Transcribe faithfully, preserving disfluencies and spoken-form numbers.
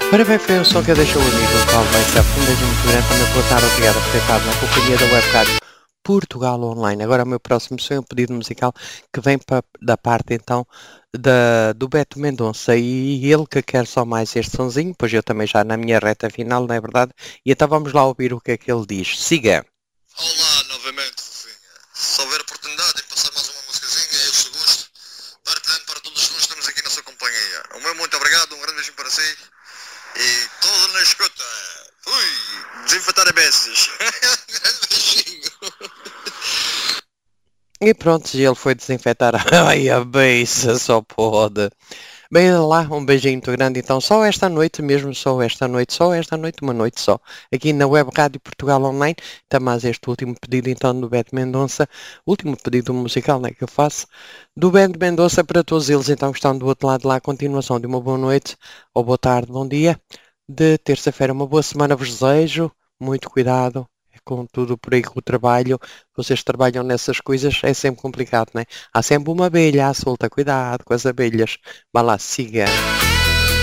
Ora bem, foi um som que eu deixei o amigo, o qual vai ser um beijinho muito grande. Também boa tarde, obrigado por ter estado na companhia da Web Rádio Portugal Online. Agora o meu próximo som é um pedido musical que vem pa, da parte então da, do Beto Mendonça, e ele que quer só mais este sonzinho, pois eu também já na minha reta final, não é verdade? E então vamos lá ouvir o que é que ele diz. Siga! Olá novamente, fofinha. Se houver oportunidade de passar mais uma musicazinha, eu se gosto, partilhando para todos os que estamos aqui na sua companhia. O meu muito obrigado, um grande beijinho para si e todo na escuta. Fui desinfetar a beças. Um grande beijinho. E pronto, ele foi desinfetar. Ai, a beça, só pode. Bem, lá, um beijinho muito grande. Então, só esta noite mesmo, só esta noite, só esta noite, uma noite só. Aqui na Web Rádio Portugal Online, está mais este último pedido então do Beto Mendonça, último pedido musical, né, que eu faço, do Beto Mendonça para todos eles então que estão do outro lado lá. A continuação de uma boa noite, ou boa tarde, bom dia, de terça-feira. Uma boa semana vos desejo, muito cuidado com tudo por aí, com o trabalho. Vocês trabalham nessas coisas, é sempre complicado, né? Há sempre uma abelha à solta, cuidado com as abelhas. Vá lá, siga.